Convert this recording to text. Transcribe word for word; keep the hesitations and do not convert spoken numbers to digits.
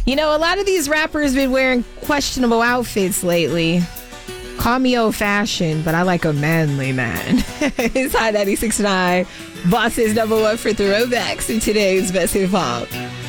You know, a lot of these rappers been wearing questionable outfits lately. Call me old-fashioned, but I like a manly man. It's Hot ninety-six point nine. Boss is number one for throwbacks in today's Best Hip Hop.